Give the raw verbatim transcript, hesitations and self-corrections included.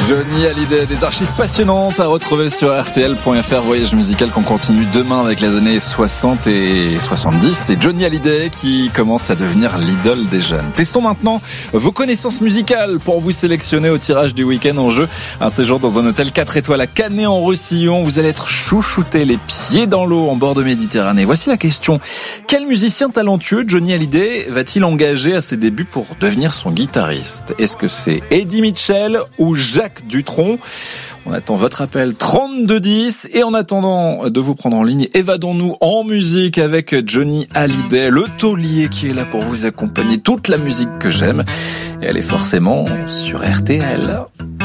Johnny Hallyday, des archives passionnantes à retrouver sur R T L point F R. Voyage musical qu'on continue demain avec les années soixante et soixante-dix. C'est Johnny Hallyday qui commence à devenir l'idole des jeunes. Testons maintenant vos connaissances musicales pour vous sélectionner au tirage du week-end en jeu. Un séjour dans un hôtel quatre étoiles à Canet-en-Roussillon. Vous allez être chouchouté les pieds dans l'eau en bord de Méditerranée. Voici la question. Quel musicien talentueux Johnny Hallyday va-t-il engager à ses débuts pour devenir son guitariste? Est-ce que c'est Eddie Mitchell ou Jacques Dutronc? On attend votre appel trente-deux dix et en attendant de vous prendre en ligne, évadons-nous en musique avec Johnny Hallyday, le taulier qui est là pour vous accompagner, toute la musique que j'aime et elle est forcément sur R T L.